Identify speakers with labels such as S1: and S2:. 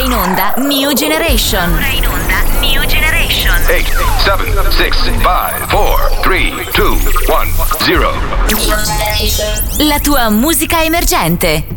S1: in onda New Generation.
S2: 8, 7, 6, 5, 4, 3, 2, 1, 0.
S1: La tua musica emergente.